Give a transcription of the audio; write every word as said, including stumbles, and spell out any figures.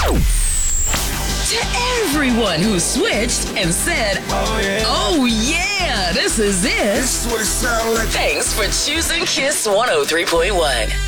To everyone who switched and said, Oh yeah, oh yeah, this is it. this is what it sounds like. Thanks for choosing Kiss one oh three point one.